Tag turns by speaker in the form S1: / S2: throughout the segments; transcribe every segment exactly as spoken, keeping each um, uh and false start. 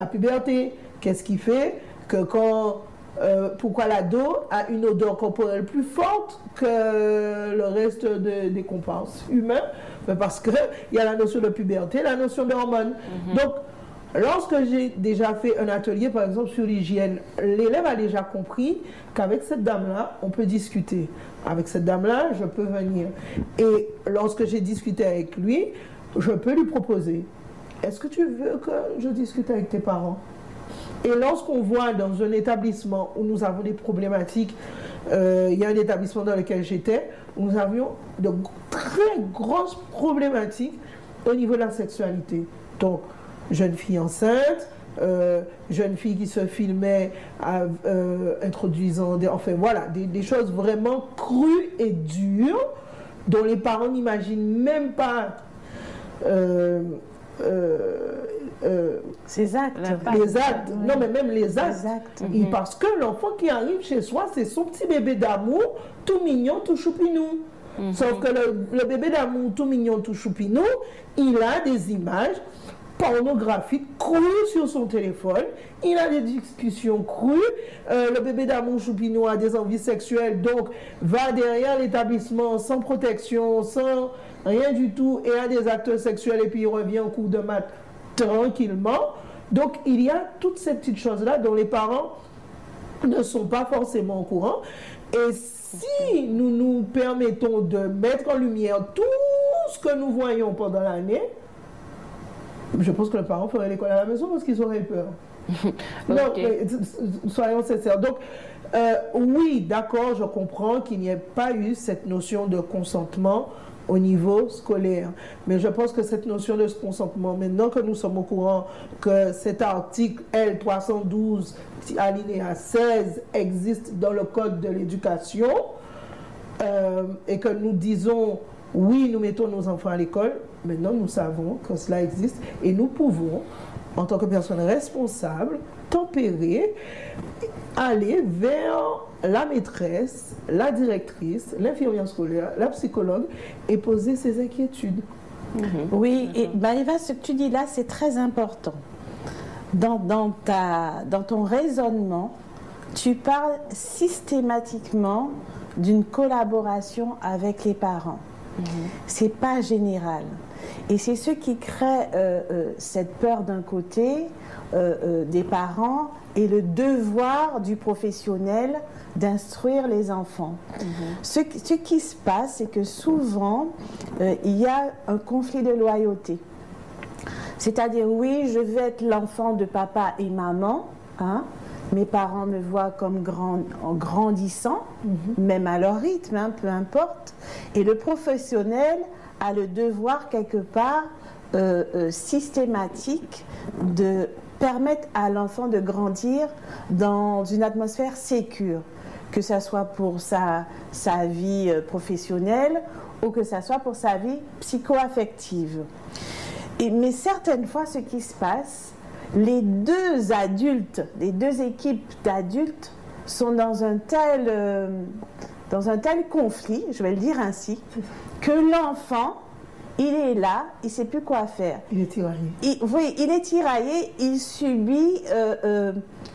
S1: la puberté. Qu'est-ce qui fait que quand... Euh, pourquoi l'ado a une odeur corporelle plus forte que le reste de, des comparses humains? Parce qu'il y a la notion de puberté, la notion d'hormones. Mm-hmm. Donc, lorsque j'ai déjà fait un atelier, par exemple, sur l'hygiène, l'élève a déjà compris qu'avec cette dame-là, on peut discuter. Avec cette dame-là, je peux venir. Et lorsque j'ai discuté avec lui, je peux lui proposer, est-ce que tu veux que je discute avec tes parents? Et lorsqu'on voit dans un établissement où nous avons des problématiques, euh, il y a un établissement dans lequel j'étais, où nous avions de très grosses problématiques au niveau de la sexualité. Donc, jeune fille enceinte, euh, jeune fille qui se filmait à, euh, introduisant des... Enfin voilà, des, des choses vraiment crues et dures dont les parents n'imaginent même pas... Euh, euh, euh,
S2: ces actes,
S1: les actes, oui. Non mais même les actes,
S2: les actes.
S1: Et mm-hmm. Parce que l'enfant qui arrive chez soi, c'est son petit bébé d'amour, tout mignon, tout choupinou. Mm-hmm. Sauf que le, le bébé d'amour, tout mignon, tout choupinou, il a des images pornographiques crues sur son téléphone, il a des discussions crues, euh, le bébé d'amour choupinou a des envies sexuelles, donc va derrière l'établissement sans protection, sans rien du tout, et a des actes sexuels, et puis il revient au cours de maths tranquillement. Donc il y a toutes ces petites choses-là dont les parents ne sont pas forcément au courant. Et si nous nous permettons de mettre en lumière tout ce que nous voyons pendant l'année, je pense que les parents feraient l'école à la maison parce qu'ils auraient peur. Okay. Donc, mais, soyons sincères. Donc, euh, oui, d'accord, je comprends qu'il n'y ait pas eu cette notion de consentement au niveau scolaire. Mais je pense que cette notion de consentement, maintenant que nous sommes au courant que cet article L trois cent douze, alinéa seize, existe dans le Code de l'éducation, euh, et que nous disons, oui, nous mettons nos enfants à l'école, maintenant nous savons que cela existe, et nous pouvons, en tant que personnes responsables, tempérer, aller vers la maîtresse, la directrice, l'infirmière scolaire, la psychologue et poser ses inquiétudes.
S2: Mmh. Oui, et Maëva, ce que tu dis là, c'est très important. Dans, dans, ta, dans ton raisonnement, tu parles systématiquement d'une collaboration avec les parents. Mmh. C'est pas général. Et c'est ce qui crée euh, euh, cette peur d'un côté euh, euh, des parents et le devoir du professionnel d'instruire les enfants. Mmh. Ce, ce qui se passe, c'est que souvent, euh, il y a un conflit de loyauté. C'est-à-dire, oui, je vais être l'enfant de papa et maman, hein, mes parents me voient comme grand, en grandissant, mmh. même à leur rythme, hein, peu importe. Et le professionnel a le devoir, quelque part, euh, euh, systématique de permettre à l'enfant de grandir dans une atmosphère sécure, que ce soit pour sa, sa vie professionnelle ou que ce soit pour sa vie psycho-affective. Et, mais certaines fois, ce qui se passe, les deux adultes, les deux équipes d'adultes sont dans un tel, euh, dans un tel conflit, je vais le dire ainsi, que l'enfant, il est là, il ne sait plus quoi faire.
S1: Il est tiraillé.
S2: Il, oui, il est tiraillé, il subit euh, euh,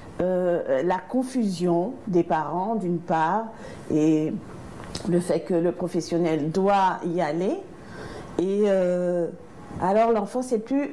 S2: euh, la confusion des parents, d'une part, et le fait que le professionnel doit y aller. Et euh, alors l'enfant ne sait plus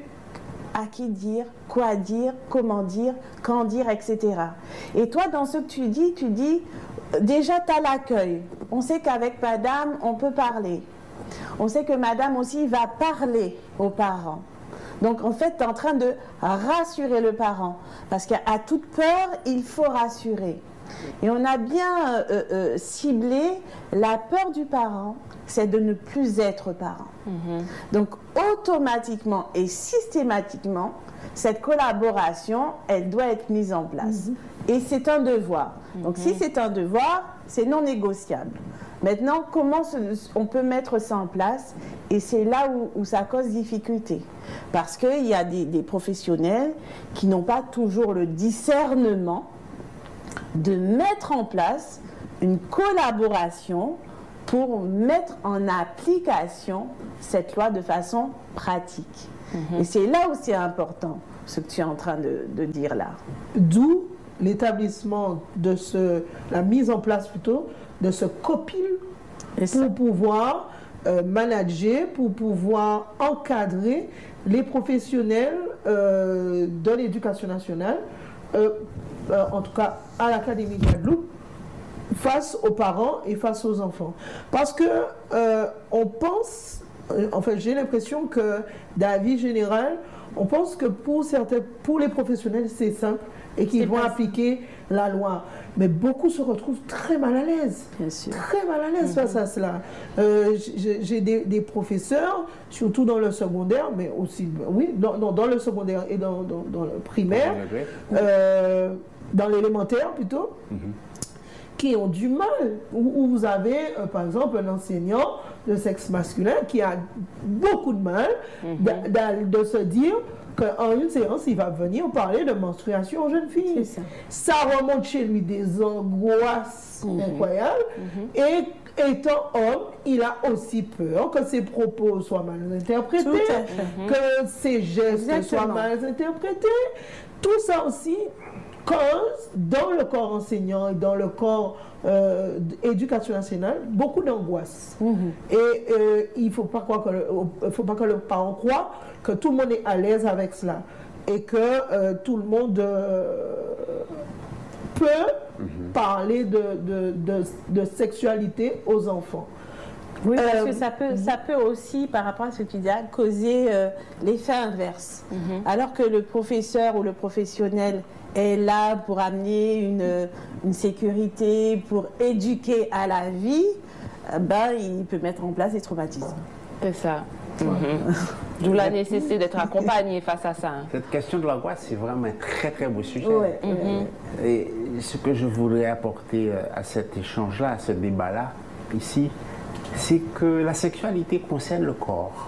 S2: à qui dire, quoi dire, comment dire, quand dire, et cetera. Et toi, dans ce que tu dis, tu dis, déjà, tu as l'accueil. On sait qu'avec madame, on peut parler. On sait que madame aussi va parler aux parents. Donc, en fait, tu es en train de rassurer le parent. Parce qu'à toute peur, il faut rassurer. Et on a bien euh, euh, ciblé la peur du parent, c'est de ne plus être parent. Mm-hmm. Donc, automatiquement et systématiquement, cette collaboration, elle doit être mise en place. Mm-hmm. Et c'est un devoir. Mm-hmm. Donc, si c'est un devoir, c'est non négociable. Maintenant, comment on peut mettre ça en place? Et c'est là où, où ça cause difficulté. Parce qu'il y a des, des professionnels qui n'ont pas toujours le discernement de mettre en place une collaboration pour mettre en application cette loi de façon pratique. Mmh. Et c'est là où c'est important ce que tu es en train de, de dire là.
S1: D'où l'établissement de ce, la mise en place plutôt de ce copil pour pouvoir euh, manager, pour pouvoir encadrer les professionnels euh, de l'éducation nationale, euh, euh, en tout cas à l'Académie de Guadeloupe, face aux parents et face aux enfants. Parce que euh, on pense, euh, enfin j'ai l'impression que d'avis général, on pense que pour certains, pour les professionnels c'est simple et qu'ils vont appliquer la loi. Mais beaucoup se retrouvent très mal à l'aise.
S2: Bien sûr.
S1: Très mal à l'aise mm-hmm. face à cela. Euh, j'ai des, des professeurs, surtout dans le secondaire, mais aussi, oui, dans, non, dans le secondaire et dans, dans, dans le primaire, euh, dans l'élémentaire plutôt, mm-hmm. qui ont du mal. Où, où vous avez, euh, par exemple, un enseignant de sexe masculin qui a beaucoup de mal mm-hmm. de, de se dire qu'en une séance, il va venir parler de menstruation aux jeunes filles. Ça. ça remonte chez lui des angoisses mmh. incroyables. Mmh. Et étant homme, il a aussi peur que ses propos soient mal interprétés, mmh. que ses gestes Exactement. soient mal interprétés. Tout ça aussi cause dans le corps enseignant et dans le corps euh, éducation nationale beaucoup d'angoisse. Mmh. Et euh, il ne faut pas croire que le, faut pas que le parent croit que tout le monde est à l'aise avec cela et que euh, tout le monde euh, peut mmh. parler de, de, de, de sexualité aux enfants.
S2: Oui, parce euh, que ça peut, ça peut aussi, par rapport à ce que tu dis, causer euh, l'effet inverse. Mmh. Alors que le professeur ou le professionnel est là pour amener une, une sécurité, pour éduquer à la vie, ben, il peut mettre en place des traumatismes.
S3: C'est ça. Mm-hmm. D'où la nécessité d'être accompagné face à ça.
S4: Cette question de l'angoisse, c'est vraiment un très très beau sujet.
S2: Ouais,
S4: mm-hmm. Et ce que je voudrais apporter à cet échange-là, à ce débat-là, ici, c'est que la sexualité concerne le corps.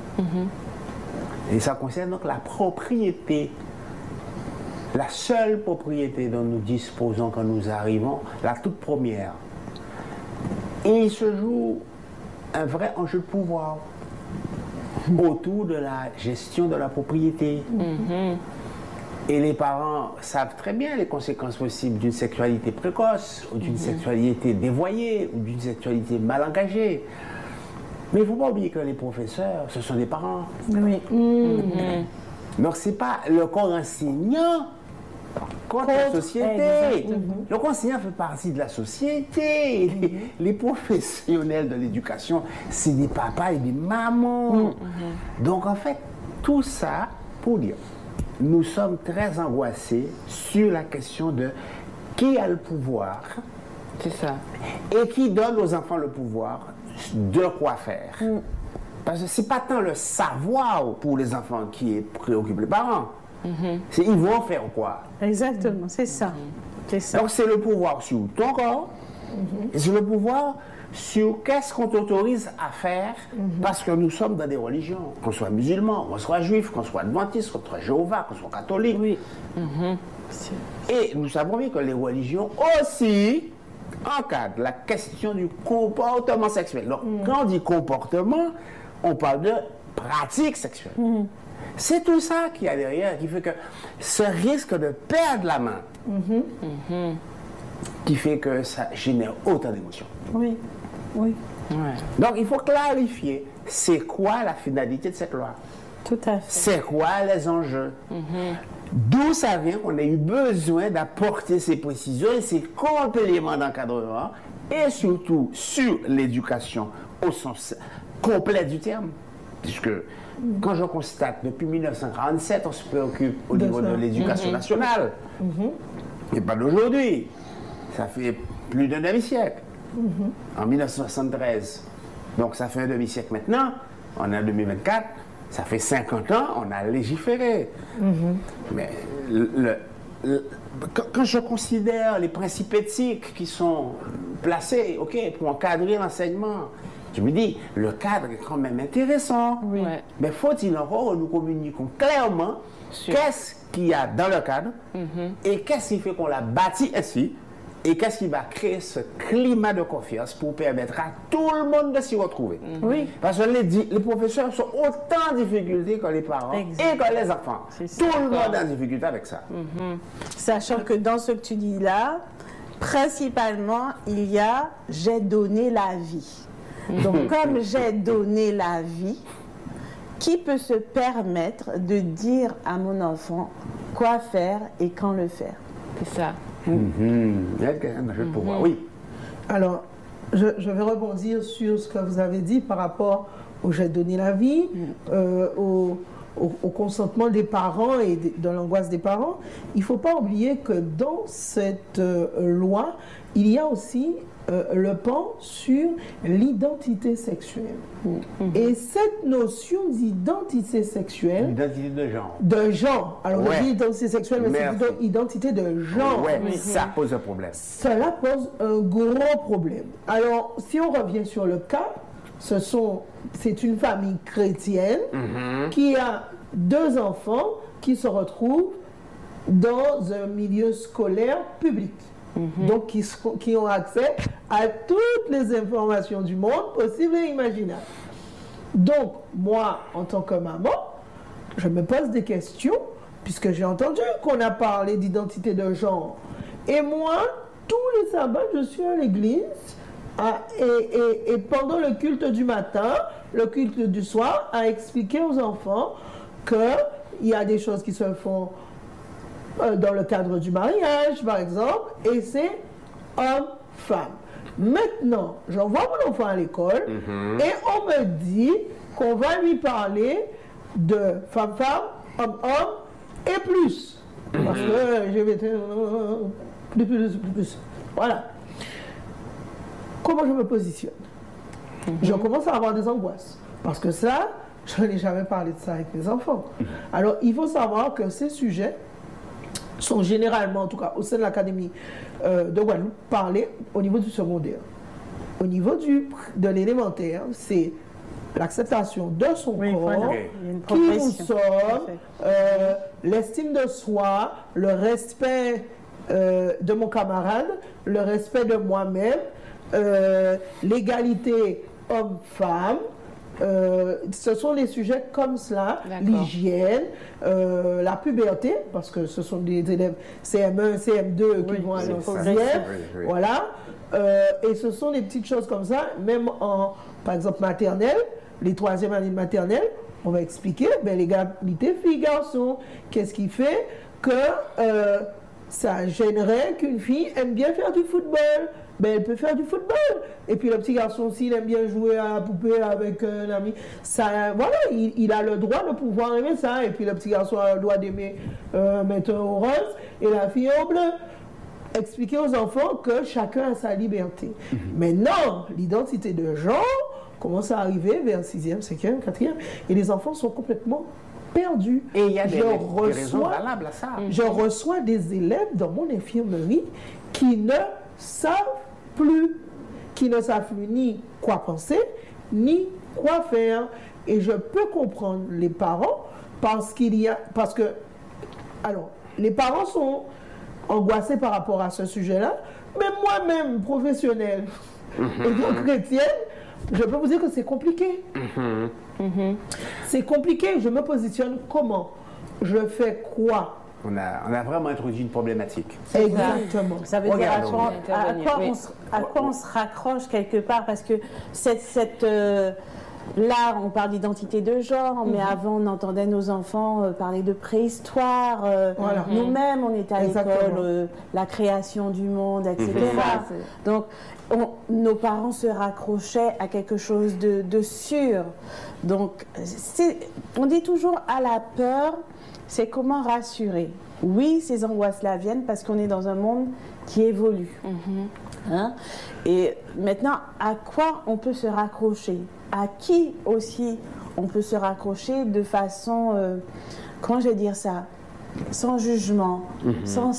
S4: Mm-hmm. Et ça concerne donc la propriété. La seule propriété dont nous disposons quand nous arrivons, la toute première. Et il se joue un vrai enjeu de pouvoir autour de la gestion de la propriété. Mm-hmm. Et les parents savent très bien les conséquences possibles d'une sexualité précoce, ou d'une mm-hmm. sexualité dévoyée, ou d'une sexualité mal engagée. Mais il ne faut pas oublier que les professeurs, ce sont des parents.
S2: Oui.
S4: Mm-hmm. Donc ce n'est pas le corps enseignant contre la société. Mm-hmm. Le corps enseignant fait partie de la société. Mm-hmm. Les, les professionnels de l'éducation, c'est des papas et des mamans. Mm-hmm. Donc en fait, tout ça pour dire, nous sommes très angoissés sur la question de qui a le pouvoir.
S3: C'est ça.
S4: Et qui donne aux enfants le pouvoir de quoi faire. Mm. Parce que ce n'est pas tant le savoir pour les enfants qui préoccupe les parents. Mm-hmm. C'est ils vont faire quoi.
S2: Exactement, c'est ça. Mm-hmm. C'est ça.
S4: Donc c'est le pouvoir sur ton corps, mm-hmm. et c'est le pouvoir sur qu'est-ce qu'on t'autorise à faire, mm-hmm. parce que nous sommes dans des religions, qu'on soit musulman, qu'on soit juif, qu'on soit adventiste, qu'on soit Jéhovah, qu'on soit catholique.
S2: Oui.
S4: Mm-hmm. Et nous savons bien que les religions aussi encadrent la question du comportement sexuel. Donc mm-hmm. quand on dit comportement, on parle de pratique sexuelle. Mm-hmm. C'est tout ça qu'il y a derrière qui fait que ce risque de perdre la main, mm-hmm. Mm-hmm. qui fait que ça génère autant d'émotions.
S2: Oui, oui.
S3: Ouais.
S4: Donc il faut clarifier, c'est quoi la finalité de cette loi?
S2: Tout à fait.
S4: C'est quoi les enjeux? Mm-hmm. D'où ça vient qu'on a eu besoin d'apporter ces précisions et ces compléments d'encadrement, et surtout sur l'éducation au sens complet du terme, puisque quand je constate depuis mille neuf cent quarante-sept, on se préoccupe au de niveau ça. de l'éducation mm-hmm. nationale, mm-hmm. et pas d'aujourd'hui, ça fait plus d'un demi-siècle, mm-hmm. en mille neuf cent soixante-treize, donc ça fait un demi-siècle maintenant, on est en deux mille vingt-quatre, ça fait cinquante ans, on a légiféré. Mm-hmm. Mais le, le, le, quand, quand je considère les principes éthiques qui sont placés, ok, pour encadrer l'enseignement, je me dis, le cadre est quand même intéressant.
S3: Oui.
S4: Mais faut-il encore nous communiquons clairement qu'est-ce qu'il y a dans le cadre, mm-hmm. et qu'est-ce qui fait qu'on l'a bâti ainsi, Et qu'est-ce qui va créer ce climat de confiance pour permettre à tout le monde de s'y retrouver?
S2: Oui.
S4: Parce que les, di- les professeurs sont autant en difficulté que les parents
S2: Exact.
S4: et que les enfants.
S2: C'est ça.
S4: Tout le monde est en difficulté avec ça.
S2: Sachant que dans ce que tu dis là, principalement, il y a « j'ai donné la vie ». Donc, comme j'ai donné la vie, qui peut se permettre de dire à mon enfant quoi faire et quand le faire?
S3: C'est ça.
S4: Mhm. Il y a un jeu de pouvoir, oui.
S1: Alors, je, je vais rebondir sur ce que vous avez dit par rapport au j'ai donné la vie, euh, au, au, au consentement des parents et de, de l'angoisse des parents. Il ne faut pas oublier que dans cette euh, loi, il y a aussi euh, le pan sur l'identité sexuelle. Et cette notion d'identité sexuelle,
S4: L'identité de genre.
S1: de genre, alors
S4: Ouais.
S1: on dit identité sexuelle, mais
S4: Merci.
S1: c'est plutôt identité de genre.
S4: Ouais, ça pose un problème.
S1: Cela pose un gros problème. Alors, si on revient sur le cas, ce sont, c'est une famille chrétienne qui a deux enfants qui se retrouvent dans un milieu scolaire public. Donc, qui, seront- qui ont accès à toutes les informations du monde possibles et imaginables. Donc, moi, en tant que maman, je me pose des questions, puisque j'ai entendu qu'on a parlé d'identité de genre. Et moi, tous les sabbats, je suis à l'église, à- et, et- et pendant le culte du matin, le culte du soir, à expliquer aux enfants qu'il y a des choses qui se font euh, dans le cadre du mariage, par exemple, et c'est homme-femme. Maintenant, j'envoie mon enfant à l'école et on me dit qu'on va lui parler de femme-femme, homme-homme et plus. Parce que je vais être euh, plus, plus, plus, plus. Voilà. Comment je me positionne? Je commence à avoir des angoisses. Parce que ça, je n'ai jamais parlé de ça avec mes enfants. Alors, il faut savoir que ces sujets sont généralement, en tout cas au sein de l'Académie euh, de Guadeloupe, parlés au niveau du secondaire. Au niveau du, de l'élémentaire, c'est l'acceptation de son
S2: Oui,
S1: corps,
S2: voilà. Il y a une
S1: qui nous
S2: progression. Tout à
S1: sommes,
S2: fait.
S1: euh, l'estime de soi, le respect euh, de mon camarade, le respect de moi-même, euh, l'égalité homme-femme. Euh, ce sont des sujets comme cela,
S3: D'accord.
S1: l'hygiène, euh, la puberté, parce que ce sont des élèves C M un, C M deux qui
S2: Oui,
S1: vont aller en
S2: c'est
S1: sixième,
S4: Oui, oui.
S1: voilà. Euh, et ce sont des petites choses comme ça, même en, par exemple, maternelle, les troisième années de maternelle, on va expliquer ben, l'égalité filles-garçons. Qu'est-ce qui fait que euh, ça gênerait qu'une fille aime bien faire du football? Ben, elle peut faire du football. Et puis le petit garçon, s'il aime bien jouer à la poupée avec un ami, ça, voilà, il, il a le droit de pouvoir aimer ça. Et puis le petit garçon a le droit d'aimer euh, mettre au rose et la fille au bleu. Expliquer aux enfants que chacun a sa liberté. Maintenant, l'identité de genre commence à arriver vers sixième, cinquième, quatrième, et les enfants sont complètement perdus.
S4: Et il y a des,
S1: Je
S4: des raisons
S1: reçois-
S4: valables à ça.
S1: je reçois des élèves dans mon infirmerie qui ne savent plus, qui ne savent plus ni quoi penser, ni quoi faire. Et je peux comprendre les parents parce qu'il y a, parce que, alors, les parents sont angoissés par rapport à ce sujet-là, mais moi-même, professionnelle et donc chrétienne, je peux vous dire que c'est compliqué. C'est compliqué. Je me positionne comment? Je fais quoi?
S4: On a, on a vraiment introduit une problématique.
S1: Exactement.
S2: Ça veut dire à
S4: Regardons.
S2: quoi, à
S3: Intervenir,
S2: quoi
S3: oui.
S2: on, se, à quoi on se raccroche quelque part, parce que cette, cette, euh, là, on parle d'identité de genre, mais avant, on entendait nos enfants euh, parler de préhistoire. euh,
S1: Voilà.
S2: Nous-mêmes, on était à
S1: Exactement.
S2: l'école, euh, la création du monde, et cetera. Donc, on- nos parents se raccrochaient à quelque chose de, de sûr. Donc, c'est- on dit toujours à la peur, c'est comment rassurer. Oui, ces angoisses-là viennent parce qu'on est dans un monde qui évolue. Hein? Et maintenant, à quoi on peut se raccrocher? À qui aussi on peut se raccrocher de façon, euh, comment je vais dire ça, sans jugement, sans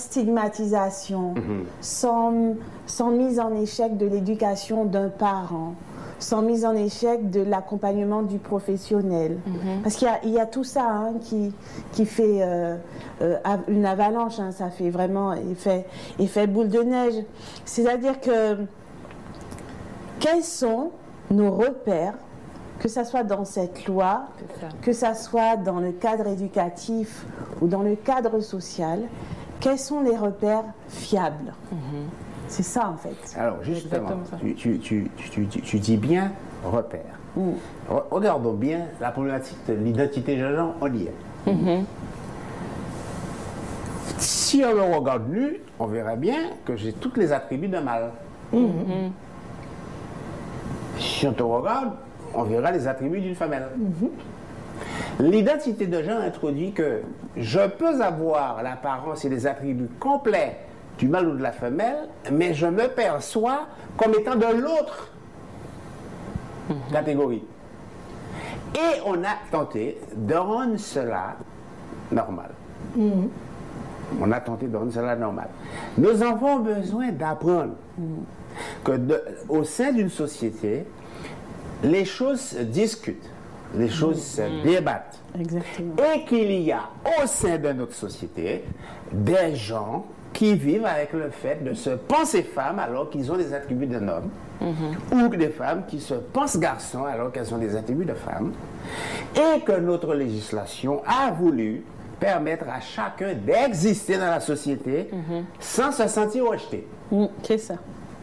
S2: stigmatisation, sans, sans mise en échec de l'éducation d'un parent. sont mises en échec de l'accompagnement du professionnel. Mm-hmm. Parce qu'il y a, il y a tout ça hein, qui, qui fait euh, euh, une avalanche, hein, ça fait vraiment effet, effet boule de neige. C'est-à-dire que quels sont nos repères, que ce soit dans cette loi, que ce soit dans le cadre éducatif ou dans le cadre social, quels sont les repères fiables? Mm-hmm. C'est ça en fait.
S4: Alors justement, tu, tu, tu, tu, tu, tu dis bien repères. Mm. Re regardons bien la problématique de l'identité de genre, on y est. Mm-hmm. Si on le regarde nu, on verra bien que j'ai tous les attributs d'un mâle. Mm-hmm. Si on te regarde, on verra les attributs d'une femelle. Mm-hmm. L'identité de genre introduit que je peux avoir l'apparence et les attributs complets du mâle ou de la femelle, mais je me perçois comme étant de l'autre mm-hmm. catégorie. Et on a tenté de rendre cela normal. Mm-hmm. On a tenté de rendre cela normal. Nos enfants ont besoin d'apprendre mm-hmm. que de, au sein d'une société, les choses se discutent, les choses mmh. se débattent.
S2: Exactement.
S4: Et qu'il y a au sein de notre société des gens qui vivent avec le fait de se penser femmes alors qu'ils ont des attributs d'un homme, mmh. ou des femmes qui se pensent garçons alors qu'elles ont des attributs de femmes, et que notre législation a voulu permettre à chacun d'exister dans la société mmh. sans se sentir rejeté.
S2: Mmh, c'est ça.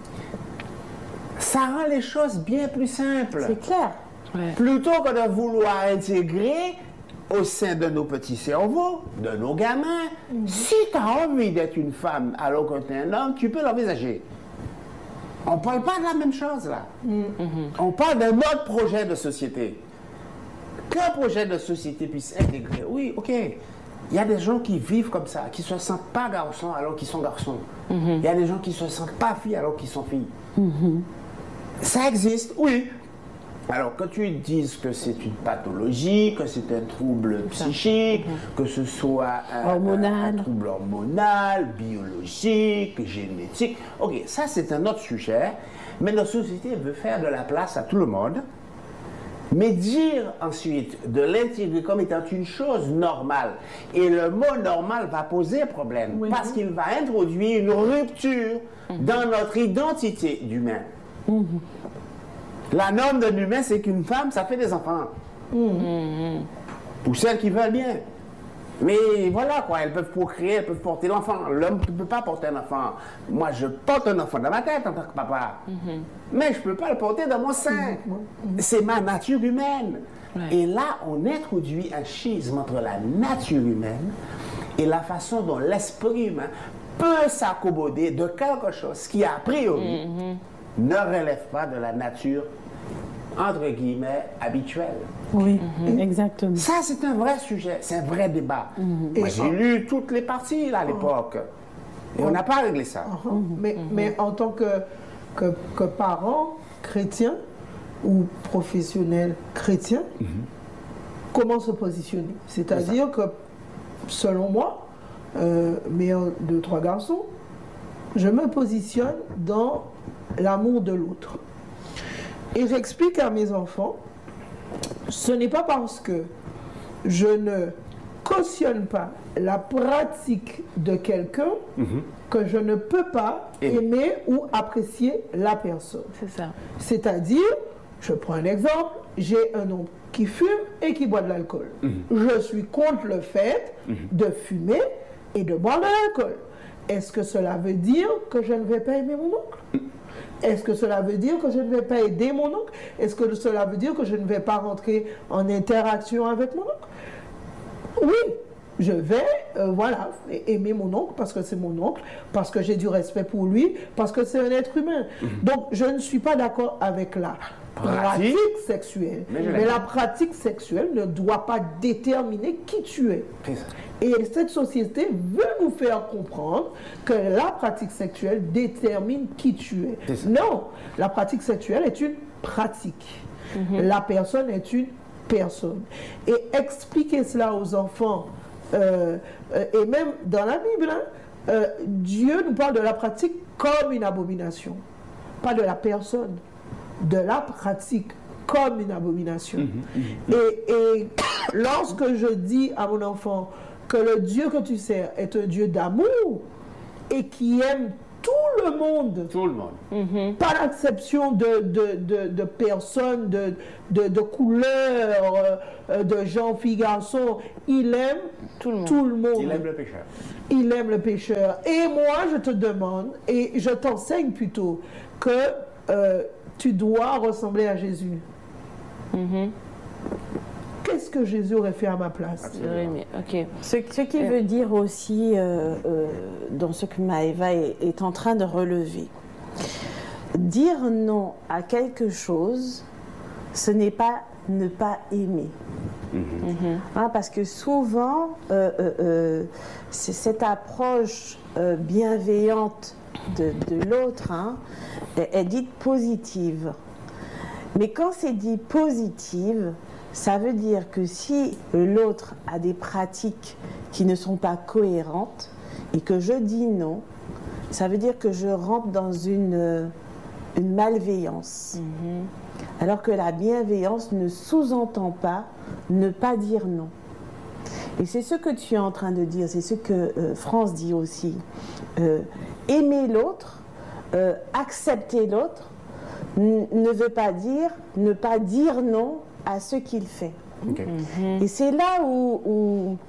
S4: Ça rend les choses bien plus simples.
S2: C'est clair.
S3: Ouais.
S4: Plutôt que de vouloir intégrer au sein de nos petits cerveaux, de nos gamins, mm-hmm. si tu as envie d'être une femme alors que tu es un homme, tu peux l'envisager. On ne parle pas de la même chose là. Mm-hmm. On parle d'un autre projet de société. Qu'un projet de société puisse intégrer, oui, ok. Il y a des gens qui vivent comme ça, qui ne se sentent pas garçons alors qu'ils sont garçons. Mm-hmm. Il y a des gens qui ne se sentent pas filles alors qu'ils sont filles. Mm-hmm. Ça existe, oui. Alors, quand tu dises que c'est une pathologie, que c'est un trouble psychique, mmh. que ce soit un,
S2: hormonal.
S4: un, un trouble hormonal, biologique, génétique, ok, ça c'est un autre sujet, mais notre société veut faire de la place à tout le monde, mais dire ensuite de l'intégrer comme étant une chose normale, et le mot normal va poser problème, oui. parce qu'il va introduire une rupture mmh. dans notre identité d'humain. Mmh. La norme de l'humain, c'est qu'une femme, ça fait des enfants. Mmh. Pour celles qui veulent bien. Mais voilà quoi, elles peuvent procréer, elles peuvent porter l'enfant. L'homme ne peut pas porter un enfant. Moi, je porte un enfant dans ma tête en tant que papa. Mmh. Mais je ne peux pas le porter dans mon sein. Mmh. C'est ma nature humaine. Ouais. Et là, on introduit un schisme entre la nature humaine et la façon dont l'esprit humain peut s'accommoder de quelque chose qui, a priori, mmh. ne relève pas de la nature, entre guillemets, habituelle.
S2: Oui, mmh. exactement.
S4: Ça, c'est un vrai sujet, c'est un vrai débat. Mmh. Moi, j'ai en... lu toutes les parties, là, à l'époque. Et on n'a pas réglé ça.
S1: Uh-huh. Mmh. Mais, mmh. mais en tant que, que, que parent chrétien ou professionnel chrétien, mmh. comment se positionner? C'est-à-dire que, selon moi, euh, mère de trois garçons, je me positionne dans l'amour de l'autre. Et j'explique à mes enfants, ce n'est pas parce que je ne cautionne pas la pratique de quelqu'un mm-hmm. que je ne peux pas et aimer ou apprécier la personne.
S3: C'est ça.
S1: C'est-à-dire, je prends un exemple, j'ai un homme qui fume et qui boit de l'alcool. Mm-hmm. Je suis contre le fait mm-hmm. de fumer et de boire de l'alcool. Est-ce que cela veut dire que je ne vais pas aimer mon oncle? Est-ce que cela veut dire que je ne vais pas aider mon oncle? Est-ce que cela veut dire que je ne vais pas rentrer en interaction avec mon oncle? Oui, je vais, euh, voilà, aimer mon oncle parce que c'est mon oncle, parce que j'ai du respect pour lui, parce que c'est un être humain. Mmh. Donc, je ne suis pas d'accord avec la pratique, pratique sexuelle. Mais, Mais la pratique sexuelle ne doit pas déterminer qui tu es. Et cette société veut nous faire comprendre que la pratique sexuelle détermine qui tu es. Non, la pratique sexuelle est une pratique. Mm-hmm. La personne est une personne. Et expliquer cela aux enfants, euh, euh, et même dans la Bible, hein, euh, Dieu nous parle de la pratique comme une abomination, pas de la personne. de la pratique comme une abomination. Mm-hmm. Et, et lorsque je dis à mon enfant que le Dieu que tu sers est un Dieu d'amour et qui aime tout le monde,
S4: tout le monde,
S1: mm-hmm. pas d'acception de, de, de, de personnes, de, de, de couleurs, euh, de gens, filles, garçons, il aime tout le, tout le monde.
S4: Il aime le pécheur.
S1: Il aime le pécheur. Et moi, je te demande, et je t'enseigne plutôt, que euh, tu dois ressembler à Jésus. Mm-hmm. Qu'est-ce que Jésus aurait fait à ma place?
S2: Okay. Ce, ce qui euh. veut dire aussi, euh, euh, dans ce que Maëva est, est en train de relever, dire non à quelque chose, ce n'est pas ne pas aimer. Mm-hmm. Mm-hmm. Hein, parce que souvent, euh, euh, euh, c'est cette approche euh, bienveillante de, de l'autre, hein, est, est dite positive. Mais quand c'est dit positive, ça veut dire que si l'autre a des pratiques qui ne sont pas cohérentes et que je dis non, ça veut dire que je rentre dans une, une malveillance. Mm-hmm. Alors que la bienveillance ne sous-entend pas ne pas dire non. Et c'est ce que tu es en train de dire, c'est ce que euh, France dit aussi. Euh, aimer l'autre, euh, accepter l'autre, n- ne veut pas dire ne pas dire non à ce qu'il fait. Okay. Mm-hmm. Et c'est là où, où,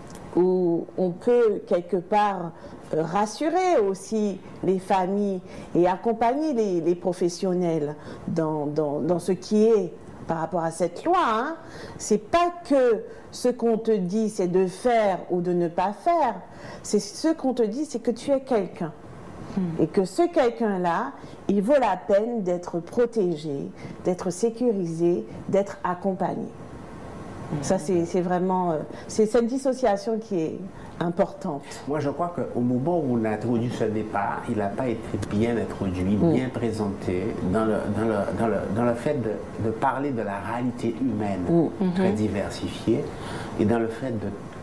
S2: où on peut quelque part euh, rassurer aussi les familles et accompagner les, les professionnels dans, dans, dans ce qui est par rapport à cette loi. Hein. C'est pas que ce qu'on te dit c'est de faire ou de ne pas faire, c'est ce qu'on te dit c'est que tu es quelqu'un. Et que ce quelqu'un-là, il vaut la peine d'être protégé, d'être sécurisé, d'être accompagné. Ça, c'est, c'est vraiment... Euh, c'est cette dissociation qui est importante.
S4: Moi, je crois qu'au moment où on a introduit ce départ, il n'a pas été bien introduit, mm. bien présenté dans le, dans le, dans le, dans le fait de, de parler de la réalité humaine mm. très mm-hmm. diversifiée et dans le fait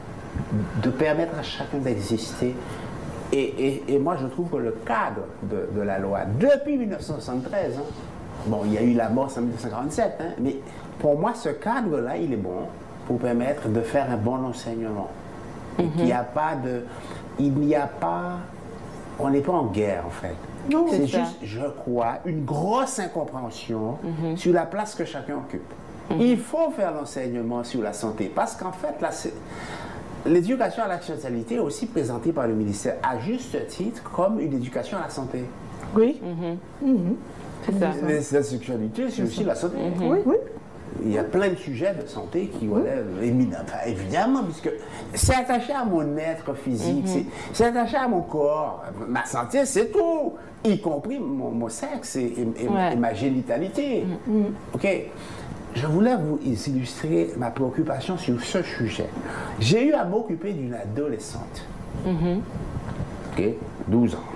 S4: de, de permettre à chacun d'exister. Et, et, et moi, je trouve que le cadre de, de la loi, depuis mille neuf cent soixante-treize, hein, bon, il y a eu la mort en mille neuf cent quarante-sept, hein, mais pour moi, ce cadre-là, il est bon pour permettre de faire un bon enseignement. Et mm-hmm. qu'il n'y a pas de... Il n'y a pas... On n'est pas en guerre, en fait. Non, c'est, c'est juste, je crois, une grosse incompréhension mm-hmm. sur la place que chacun occupe. Mm-hmm. Il faut faire l'enseignement sur la santé, parce qu'en fait, là, c'est... L'éducation à la sexualité est aussi présentée par le ministère à juste titre comme une éducation à la santé.
S1: Oui. Mm-hmm. Mm-hmm.
S4: C'est ça. Mais la sexualité, c'est, c'est aussi ça. La santé.
S1: Mm-hmm. Oui, oui.
S4: Il y a plein de sujets de santé qui relèvent éminemment, évidemment, puisque c'est attaché à mon être physique, mm-hmm. c'est, c'est attaché à mon corps. Ma santé, c'est tout, y compris mon, mon sexe et, et, ouais. et ma génitalité. Mm-hmm. OK. Je voulais vous illustrer ma préoccupation sur ce sujet. J'ai eu à m'occuper d'une adolescente. Mm-hmm. OK, douze ans.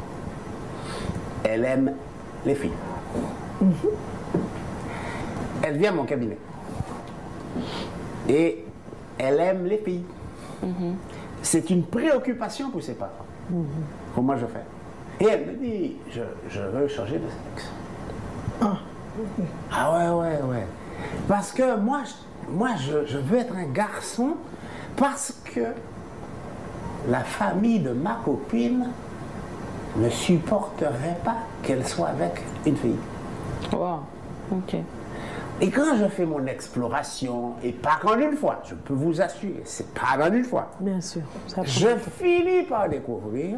S4: Elle aime les filles. Mm-hmm. Elle vient à mon cabinet. Et elle aime les filles. Mm-hmm. C'est une préoccupation pour ses parents. Mm-hmm. Comment je fais? Et elle me dit, je, je veux changer de sexe. Ah, okay. Ah ouais, ouais, ouais. Parce que moi, je, moi je, je veux être un garçon parce que la famille de ma copine ne supporterait pas qu'elle soit avec une fille.
S3: Wow, ok.
S4: Et quand je fais mon exploration, et pas qu'en une fois, je peux vous assurer, c'est pas en une fois.
S2: Bien sûr. Ça
S4: je finis par découvrir,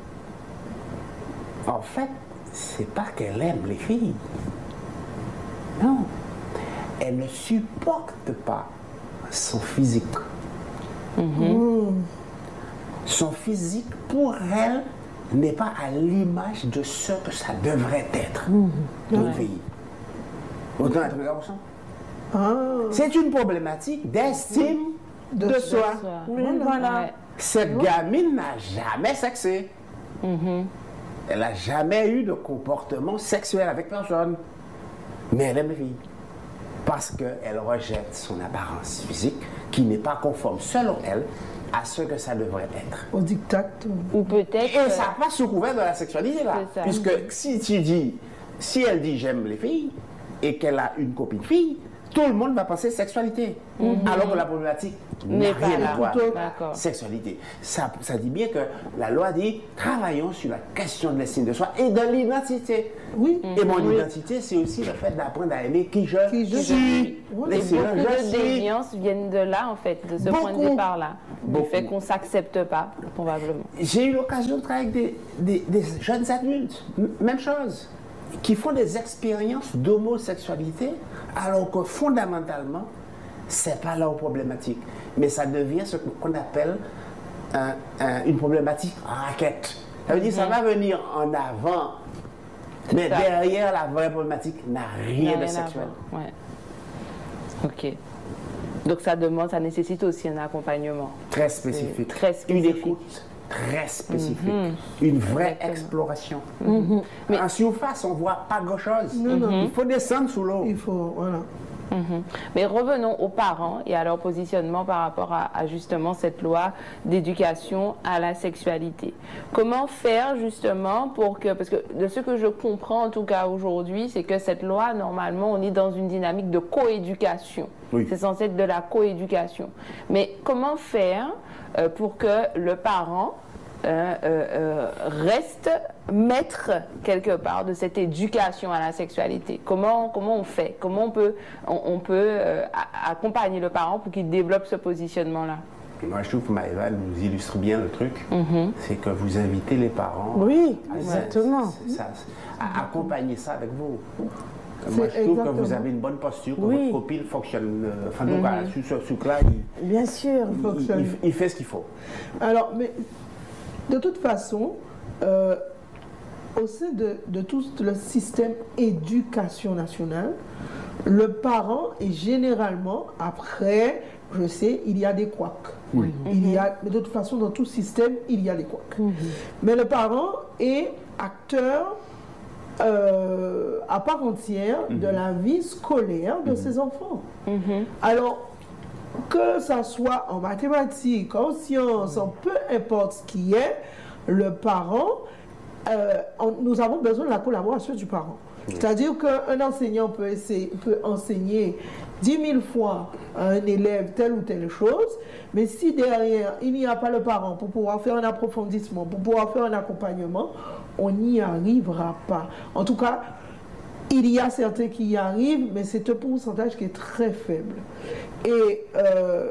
S4: en fait, c'est pas qu'elle aime les filles. Non. Elle ne supporte pas son physique. Mm-hmm. Son physique, pour elle, n'est pas à l'image de ce que ça devrait être mm-hmm. d'une ouais. fille. Autant être garçon. Ah. C'est une problématique d'estime de, de soi. soi.
S1: Voilà. voilà. Ouais.
S4: Cette ouais. gamine n'a jamais sexé. Mm-hmm. Elle n'a jamais eu de comportement sexuel avec personne. Mais elle aime les filles. Parce qu'elle rejette son apparence physique qui n'est pas conforme, selon elle, à ce que ça devrait être.
S1: Au dictat.
S3: Ou peut-être...
S4: Et ça passe sous couvert de la sexualité, là. Puisque si tu dis, si elle dit j'aime les filles et qu'elle a une copine fille, tout le monde va penser sexualité. Mm-hmm. Alors que la problématique n'a rien à voir avec sexualité. Ça, ça dit bien que la loi dit travaillons sur la question de l'estime de soi et de l'identité.
S1: Oui.
S4: Et mon oui. identité, c'est aussi le fait d'apprendre à aimer qui je,
S1: qui je
S4: suis.
S3: suis. Oui. Et beaucoup de déviances viennent de là, en fait, de ce beaucoup. point de départ-là. Du fait qu'on ne s'accepte pas, probablement.
S4: J'ai eu l'occasion de travailler avec des, des, des jeunes adultes, même chose, qui font des expériences d'homosexualité, alors que fondamentalement, ce n'est pas leur problématique. Mais ça devient ce qu'on appelle un, un, une problématique raquette. Ça veut dire que mm-hmm. ça va venir en avant, mais ça. derrière la vraie problématique n'a rien, rien de sexuel.
S3: Ouais. Ok. Donc ça demande, ça nécessite aussi un accompagnement.
S4: Très spécifique.
S3: Très spécifique.
S4: Une écoute très spécifique. Mm-hmm. Une vraie Exactement. exploration.
S3: Mm-hmm.
S4: Mais en surface, on ne voit pas grand-chose. Mm-hmm. Il faut descendre sous l'eau.
S1: Il faut, voilà.
S3: Mmh. Mais revenons aux parents et à leur positionnement par rapport à, à justement cette loi d'éducation à la sexualité. Comment faire justement pour que, parce que de ce que je comprends en tout cas aujourd'hui, c'est que cette loi, normalement, on est dans une dynamique de coéducation. Oui. C'est censé être de la coéducation. Mais comment faire euh, pour que le parent Euh, euh, reste maître quelque part de cette éducation à la sexualité? Comment, comment on fait? Comment on peut, on, on peut euh, accompagner le parent pour qu'il développe ce positionnement-là?
S4: Moi, je trouve que Maëva nous illustre bien le truc. Mm-hmm. C'est que vous invitez les parents
S2: oui,
S4: à,
S2: exactement.
S4: C'est ça, à accompagner ça avec vous. Moi, je trouve que vous avez une bonne posture, que oui. votre copine fonctionne. Euh, enfin, donc, mm-hmm. sur ce truc-là, il,
S2: bien sûr,
S4: il, il, il, il fait ce qu'il faut.
S1: Alors, mais de toute façon, euh, au sein de, de tout le système éducation nationale, le parent est généralement, après, je sais, il y a des couacs. Oui. Il y a, de toute façon, dans tout système, il y a des couacs. Mm-hmm. Mais le parent est acteur euh, à part entière mm-hmm. de la vie scolaire de mm-hmm. ses enfants. Mm-hmm. Alors, que ça soit en mathématiques, en sciences, en peu importe ce qui est, le parent, euh, on, nous avons besoin de la collaboration du parent. C'est-à-dire qu'un enseignant peut, essayer, peut enseigner dix mille fois à un élève telle ou telle chose, mais si derrière, il n'y a pas le parent pour pouvoir faire un approfondissement, pour pouvoir faire un accompagnement, on n'y arrivera pas. En tout cas, il y a certains qui y arrivent, mais c'est un pourcentage qui est très faible. Et euh,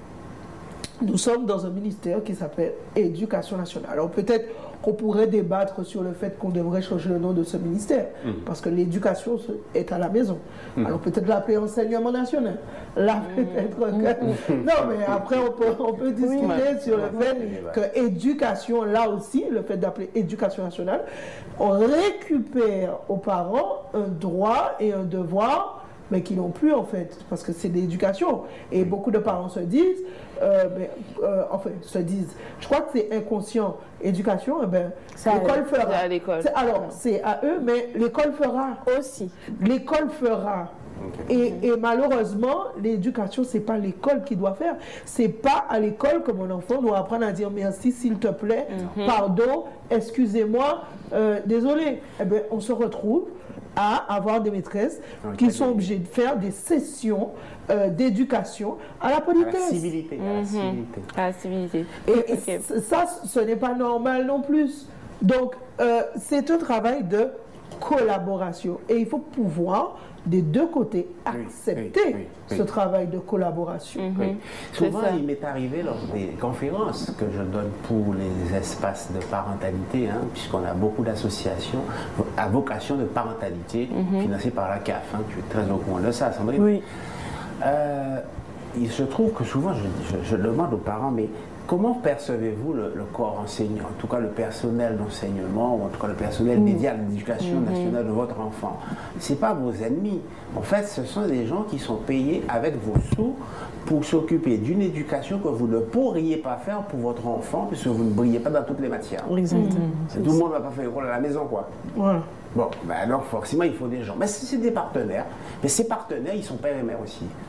S1: nous sommes dans un ministère qui s'appelle Éducation nationale. Alors peut-être qu'on pourrait débattre sur le fait qu'on devrait changer le nom de ce ministère, mmh. parce que l'éducation est à la maison. Mmh. Alors peut-être l'appeler enseignement national. Là, mmh. peut-être que... Non, mais après, on peut, on peut discuter oui, sur le fait que éducation, là aussi, le fait d'appeler éducation nationale, on récupère aux parents un droit et un devoir, mais qui n'ont plus en fait, parce que c'est de l'éducation. Et beaucoup de parents se disent, euh, mais, euh, enfin, se disent, je crois que c'est inconscient. Éducation, eh ben, l'école fera.
S3: C'est à l'école.
S1: Alors, c'est à eux, mais l'école fera.
S2: Aussi.
S1: L'école fera. Et, et malheureusement, l'éducation, c'est pas l'école qui doit faire. C'est pas à l'école que mon enfant doit apprendre à dire merci, s'il te plaît, mm-hmm. pardon, excusez-moi, euh, désolé. Eh bien, on se retrouve à avoir des maîtresses okay. qui sont obligées de faire des sessions euh, d'éducation à la politesse.
S4: À la civilité.
S3: Mm-hmm. À la civilité. À la civilité.
S1: Et, okay. et ça, ce n'est pas normal non plus. Donc, euh, c'est un travail de collaboration. Et il faut pouvoir, des deux côtés, accepter oui, oui, oui, oui. ce travail de collaboration.
S3: Mm-hmm.
S4: Oui. Souvent, il m'est arrivé lors des conférences que je donne pour les espaces de parentalité, hein, puisqu'on a beaucoup d'associations à vocation de parentalité mm-hmm. financées par la C A F. Hein, tu es très au courant de ça, Sandrine.
S2: Oui.
S4: Euh, il se trouve que souvent, je, je, je demande aux parents, mais comment percevez-vous le, le corps enseignant, en tout cas le personnel d'enseignement, ou en tout cas le personnel mmh. dédié à l'éducation mmh. nationale de votre enfant? Ce n'est pas vos ennemis. En fait, ce sont des gens qui sont payés avec vos sous pour s'occuper d'une éducation que vous ne pourriez pas faire pour votre enfant, puisque vous ne brillez pas dans toutes les matières.
S2: Exactement.
S4: Mmh. Tout le monde ne va pas faire l'école à la maison, quoi.
S1: Voilà.
S4: Bon, ben alors forcément, il faut des gens. Mais c'est des partenaires. Mais ces partenaires, ils sont pères et mères aussi.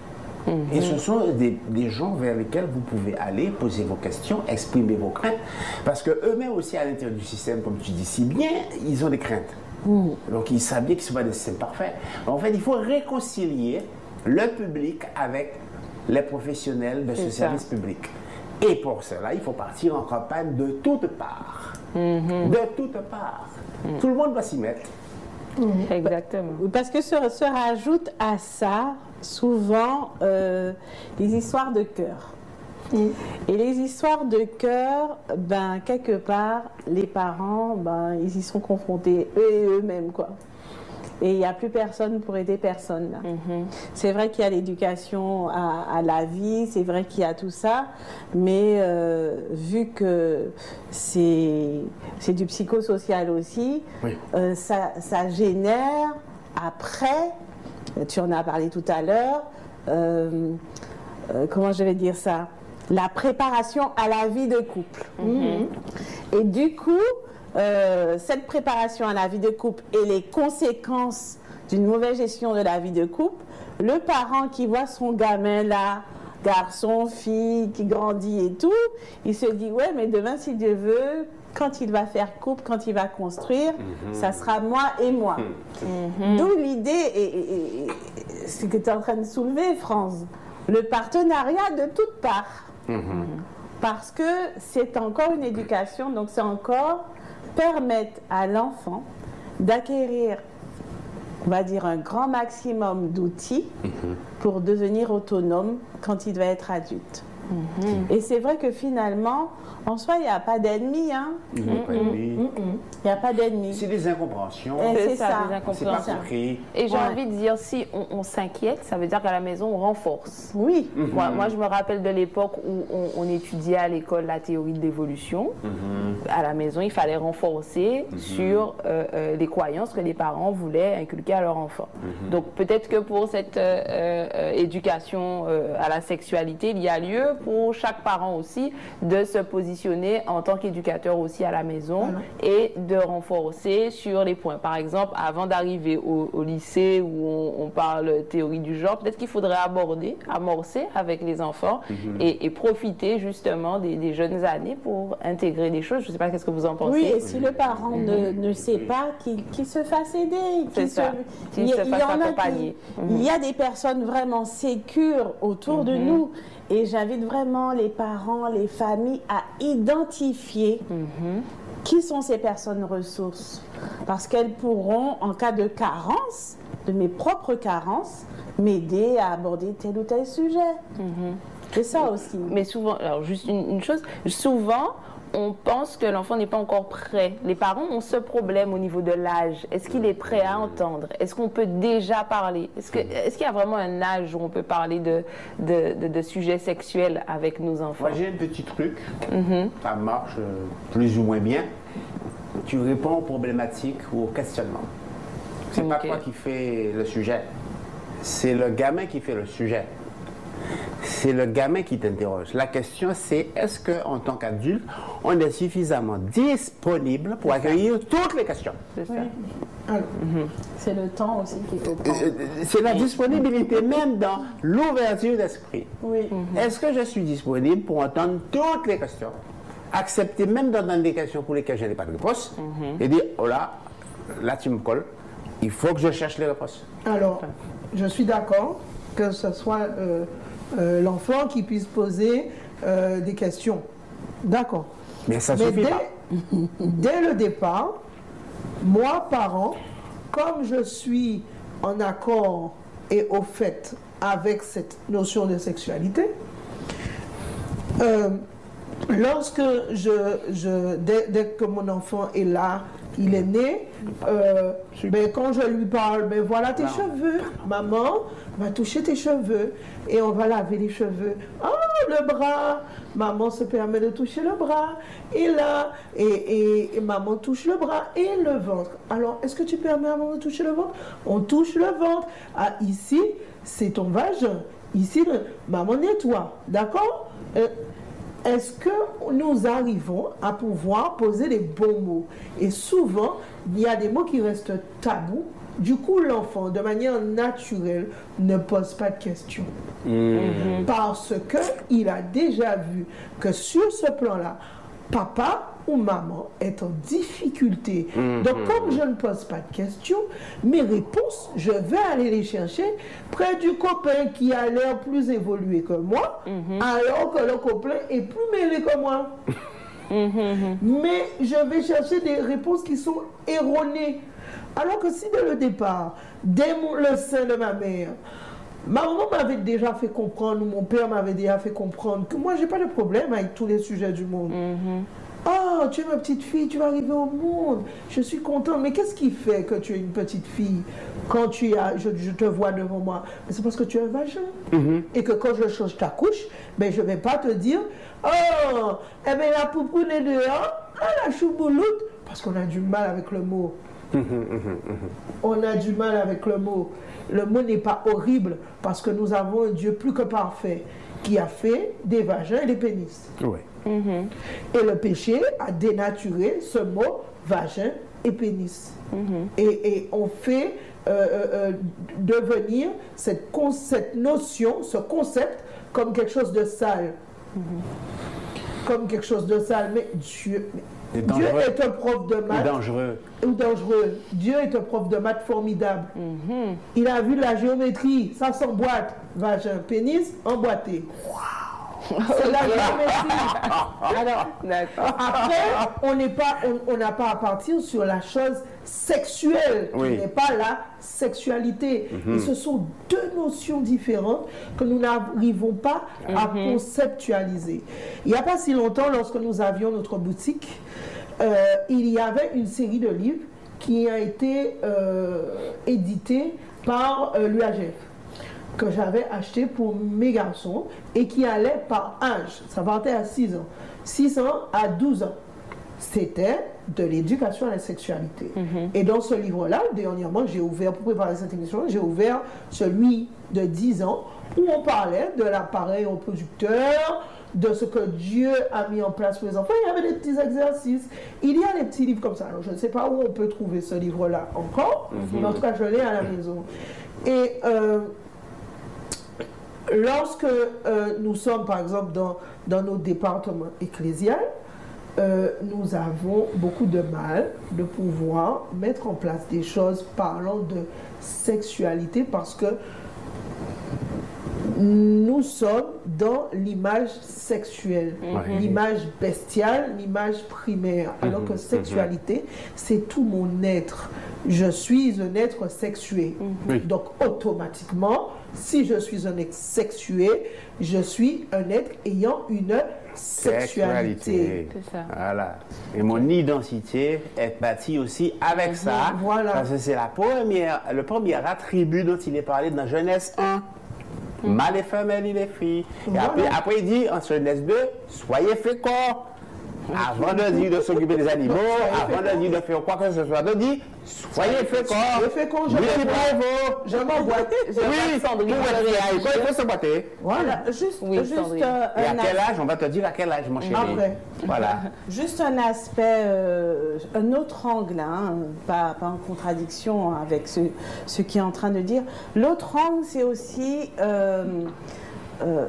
S4: Et ce sont des, des gens vers lesquels vous pouvez aller, poser vos questions, exprimer vos craintes, parce qu'eux-mêmes aussi à l'intérieur du système, comme tu dis si bien, ils ont des craintes. Mmh. Donc ils savent bien qu'ils ne sont pas des systèmes parfaits. En fait, il faut réconcilier le public avec les professionnels de ce service public. Et pour cela, il faut partir en campagne de toutes parts. Mmh. De toutes parts. Mmh. Tout le monde va s'y mettre.
S3: Mmh. Exactement.
S2: Parce que se, se rajoute à ça souvent euh, les histoires de cœur. Mmh. Et les histoires de cœur, ben, quelque part, les parents, ben, ils y sont confrontés eux et eux-mêmes, quoi. Et il n'y a plus personne pour aider personne, là. Mmh. C'est vrai qu'il y a l'éducation à, à la vie, c'est vrai qu'il y a tout ça, mais euh, vu que c'est du psychosocial aussi, oui. euh, ça, ça génère après, tu en as parlé tout à l'heure, euh, euh, comment je vais dire ça, la préparation à la vie de couple. Mmh. Et du coup, Euh, cette préparation à la vie de couple et les conséquences d'une mauvaise gestion de la vie de couple, le parent qui voit son gamin là, garçon, fille, qui grandit et tout, il se dit ouais, mais demain si Dieu veut, quand il va faire couple, quand il va construire, mm-hmm. ça sera moi et moi. Mm-hmm. D'où l'idée, et, et, et ce que tu es en train de soulever, France, le partenariat de toutes parts. Mm-hmm. Parce que c'est encore une éducation, donc c'est encore permettre à l'enfant d'acquérir, on va dire, un grand maximum d'outils mmh. pour devenir autonome quand il va être adulte. Mmh. Et c'est vrai que finalement, en soi, il n'y a pas d'ennemis. Hein.
S4: Il n'y a pas d'ennemis.
S2: Il n'y a pas d'ennemis.
S4: C'est des incompréhensions.
S3: C'est ça, des incompréhensions.
S4: C'est pas compris.
S3: Et j'ai
S2: ouais.
S3: envie de dire, si on, on s'inquiète, ça veut dire qu'à la maison, on renforce.
S2: Oui.
S3: Mm-hmm. moi, moi, je me rappelle de l'époque où on, on étudiait à l'école la théorie de l'évolution. Mm-hmm. À la maison, il fallait renforcer mm-hmm. sur euh, euh, les croyances que les parents voulaient inculquer à leur enfant. Mm-hmm. Donc, peut-être que pour cette euh, euh, éducation euh, à la sexualité, il y a lieu pour chaque parent aussi de se positionner en tant qu'éducateur aussi à la maison mmh. et de renforcer sur les points. Par exemple, avant d'arriver au, au lycée où on, on parle théorie du genre, peut-être qu'il faudrait aborder, amorcer avec les enfants mmh. et, et profiter justement des, des jeunes années pour intégrer des choses. Je ne sais pas qu'est-ce que vous en pensez.
S2: Oui, et si le parent mmh. ne, ne sait pas, qu'il qu'il se fasse aider.
S3: C'est ça, qu'il se fasse accompagner.
S2: Il mmh. y a des personnes vraiment sécures autour mmh. de nous. Et j'invite vraiment les parents, les familles à identifier mm-hmm. qui sont ces personnes ressources. Parce qu'elles pourront, en cas de carence, de mes propres carences, m'aider à aborder tel ou tel sujet. Mm-hmm. C'est ça aussi.
S3: Mais souvent, alors juste une, une chose, souvent, on pense que l'enfant n'est pas encore prêt. Les parents ont ce problème au niveau de l'âge. Est-ce qu'il est prêt à entendre? Est-ce qu'on peut déjà parler? Est-ce que, est-ce qu'il y a vraiment un âge où on peut parler de, de, de, de sujets sexuels avec nos enfants?
S4: Moi, j'ai un petit truc. Mm-hmm. Ça marche euh, plus ou moins bien. Tu réponds aux problématiques ou aux questionnements. C'est okay. pas toi qui fais le sujet. C'est le gamin qui fait le sujet. C'est le gamin qui t'interroge. La question, c'est est-ce qu'en tant qu'adulte, on est suffisamment disponible pour accueillir toutes les questions?
S2: C'est ça. Oui. Mm-hmm. C'est le temps aussi qu'il faut prendre.
S4: C'est la disponibilité même dans l'ouverture d'esprit.
S2: Oui. Mm-hmm.
S4: Est-ce que je suis disponible pour entendre toutes les questions? Accepter même d'entendre des questions pour lesquelles je n'ai pas de réponse mm-hmm. et dire, oh là, là tu me colles, il faut que je cherche les réponses.
S1: Alors, je suis d'accord que ce soit euh, euh, l'enfant qui puisse poser euh, des questions. D'accord.
S4: Mais ça ne suffit
S1: dès,
S4: pas.
S1: Dès le départ, moi, parent, comme je suis en accord et au fait avec cette notion de sexualité, euh, lorsque je, je dès, dès que mon enfant est là, il est né, euh, ben, quand je lui parle, ben voilà tes non. cheveux, maman va toucher tes cheveux et on va laver les cheveux. Oh, le bras, maman se permet de toucher le bras et là, et, et, et maman touche le bras et le ventre. Alors, est-ce que tu permets à maman de toucher le ventre? On touche le ventre. Ah, ici, c'est ton vagin. Ici, le, maman nettoie, d'accord? euh, Est-ce que nous arrivons à pouvoir poser les bons mots? Et souvent, il y a des mots qui restent tabous Du coup, l'enfant, de manière naturelle, ne pose pas de questions. Mmh. Parce qu'il a déjà vu que sur ce plan-là, papa ou maman est en difficulté. Mmh. Donc, comme je ne pose pas de questions, mes réponses, je vais aller les chercher près du copain qui a l'air plus évolué que moi, mmh. alors que le copain est plus mêlé que moi. Mmh. Mais je vais chercher des réponses qui sont erronées. Alors que si dès le départ, dès mon, le sein de ma mère, ma maman m'avait déjà fait comprendre, ou mon père m'avait déjà fait comprendre que moi, j'ai pas de problème avec tous les sujets du monde. Mm-hmm. Oh, tu es ma petite fille, tu vas arriver au monde. Je suis contente. Mais qu'est-ce qui fait que tu es une petite fille quand tu as, je, je te vois devant moi? C'est parce que tu es un vagin. Mm-hmm. Et que quand je change ta couche, ben, je ne vais pas te dire, oh, eh bien, la poupoune est dehors, ah, la choubouloute. Parce qu'on a du mal avec le mot. On a du mal avec le mot. Le mot n'est pas horrible parce que nous avons un Dieu plus que parfait qui a fait des vagins et des pénis. Oui. Mm-hmm. Et le péché a dénaturé ce mot vagin et pénis. Mm-hmm. Et, et on fait euh, euh, devenir cette, cette notion, ce concept, comme quelque chose de sale. Mm-hmm. Comme quelque chose de sale. Mais Dieu... Dieu est un prof de maths.
S4: Ou dangereux.
S1: Ou dangereux. Dieu est un prof de maths formidable. Mm-hmm. Il a vu la géométrie, ça s'emboîte. Vagin, pénis, emboîté. Wow. C'est la géométrie. Alors, après, on n'est pas, on n'a pas à partir sur la chose sexuelle, qui oui. n'est pas la sexualité. Mm-hmm. Et ce sont deux notions différentes que nous n'arrivons pas mm-hmm. à conceptualiser. Il n'y a pas si longtemps, lorsque nous avions notre boutique, euh, il y avait une série de livres qui a été euh, éditée par euh, l'U A G F, que j'avais acheté pour mes garçons et qui allait par âge. Ça partait à six ans. six ans à douze ans. C'était de l'éducation à la sexualité. Mm-hmm. Et dans ce livre-là, dernièrement, j'ai ouvert, pour préparer cette émission, j'ai ouvert celui de dix ans, où on parlait de l'appareil reproducteur, de ce que Dieu a mis en place pour les enfants. Il y avait des petits exercices. Il y a des petits livres comme ça. Alors, je ne sais pas où on peut trouver ce livre-là encore, mm-hmm. mais en tout cas, je l'ai à la maison. Et euh, lorsque euh, nous sommes, par exemple, dans, dans nos départements ecclésiaux, Euh, nous avons beaucoup de mal de pouvoir mettre en place des choses parlant de sexualité parce que nous sommes dans l'image sexuelle, mmh. l'image bestiale, l'image primaire, alors mmh. que sexualité, mmh. c'est tout mon être. Je suis un être sexué. Mmh. Oui. Donc, automatiquement, si je suis un être sexué, je suis un être ayant une sexualité.
S4: C'est ça. Voilà. Et mon identité est bâtie aussi avec mmh. ça. Voilà. Parce que c'est la première, le premier attribut dont il est parlé dans Genèse un. Mmh. Mâle et femelle, il est filles. Et voilà. après, après, il dit en Genèse deux, soyez féconds. Avant de dire de s'occuper des animaux, avant de dire de faire quoi que ce soit, de dire soyez féconds.
S1: Soyez féconds, je m'emboîte. Je m'emboîte.
S4: Oui, Sandrine. Il faut s'emboîter.
S2: Voilà, juste, oui, juste euh,
S4: et à quel âge? On va te dire à quel âge, mon chéri.
S1: Après.
S4: Voilà.
S2: Juste un aspect, euh, un autre angle, hein, pas, pas en contradiction avec ce, ce qui est en train de dire. L'autre angle, c'est aussi euh, euh,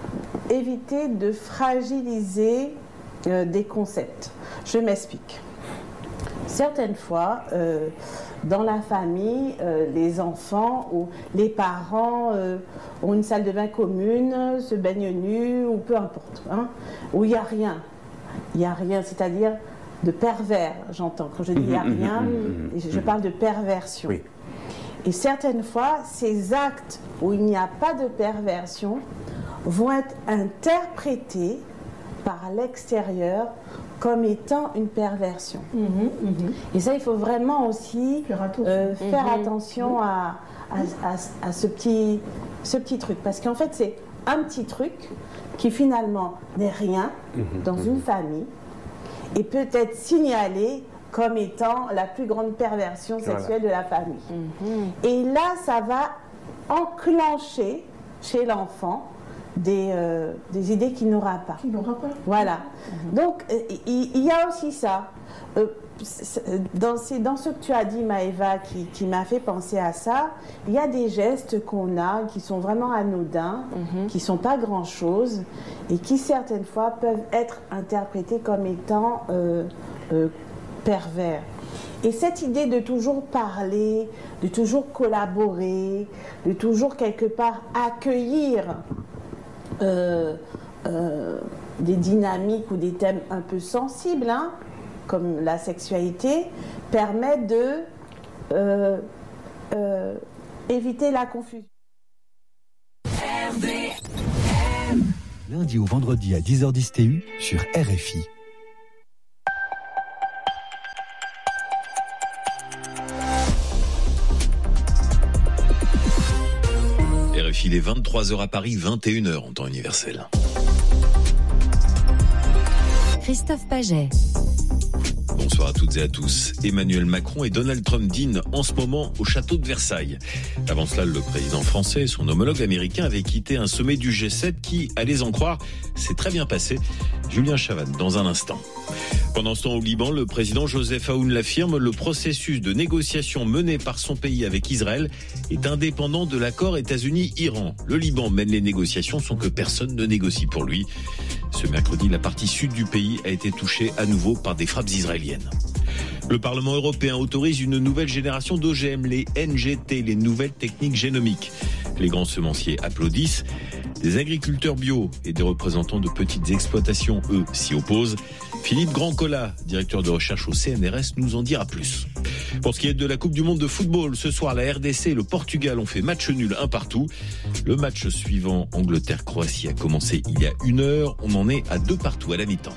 S2: éviter de fragiliser Euh, des concepts. Je m'explique. Certaines fois, euh, dans la famille, euh, les enfants ou les parents euh, ont une salle de bain commune, se baignent nus ou peu importe, hein, où il n'y a rien. Il n'y a rien, c'est-à-dire de pervers, j'entends. Quand je dis il n'y a rien, je parle de perversion. Oui. Et certaines fois, ces actes où il n'y a pas de perversion vont être interprétés par l'extérieur comme étant une perversion. Mmh, mmh. Et ça, il faut vraiment aussi faire attention, euh, faire mmh. attention à, à, à, à ce, petit, ce petit truc. Parce qu'en fait, c'est un petit truc qui finalement n'est rien mmh. dans mmh. une famille et peut être signalé comme étant la plus grande perversion sexuelle voilà. de la famille. Mmh. Et là, ça va enclencher chez l'enfant Des, euh, des idées qu'il n'aura pas.
S1: Qu'il n'aura pas.
S2: Voilà. Mm-hmm. Donc, il, il y a aussi ça. euh, dans, c'est dans ce que tu as dit, Maëva, qui, qui m'a fait penser à ça, il y a des gestes qu'on a qui sont vraiment anodins, mm-hmm. qui ne sont pas grand-chose et qui certaines fois peuvent être interprétés comme étant euh, euh, pervers. Et cette idée de toujours parler, de toujours collaborer, de toujours quelque part accueillir euh, euh, des dynamiques ou des thèmes un peu sensibles, hein, comme la sexualité, permet de euh, euh, éviter la confusion.
S5: Lundi au vendredi à dix heures dix T U sur R F I.
S6: R F I, il est vingt-trois heures à Paris, vingt et une heures en temps universel.
S7: Christophe Paget.
S6: Bonsoir à toutes et à tous. Emmanuel Macron et Donald Trump dînent en ce moment au château de Versailles. Avant cela, le président français et son homologue américain avaient quitté un sommet du G sept qui, allez en croire, s'est très bien passé. Julien Chavannes, dans un instant. Pendant ce temps, au Liban, le président Joseph Aoun l'affirme, le processus de négociation mené par son pays avec Israël est indépendant de l'accord États-Unis-Iran. Le Liban mène les négociations sans que personne ne négocie pour lui. Ce mercredi, la partie sud du pays a été touchée à nouveau par des frappes israéliennes. Le Parlement européen autorise une nouvelle génération d'O G M, les N G T, les nouvelles techniques génomiques. Les grands semenciers applaudissent. Des agriculteurs bio et des représentants de petites exploitations, eux, s'y opposent. Philippe Grandcola, directeur de recherche au C N R S, nous en dira plus. Pour ce qui est de la Coupe du Monde de football, ce soir, la R D C et le Portugal ont fait match nul un partout. Le match suivant, Angleterre-Croatie, a commencé il y a une heure. On en est à deux partout à la mi-temps.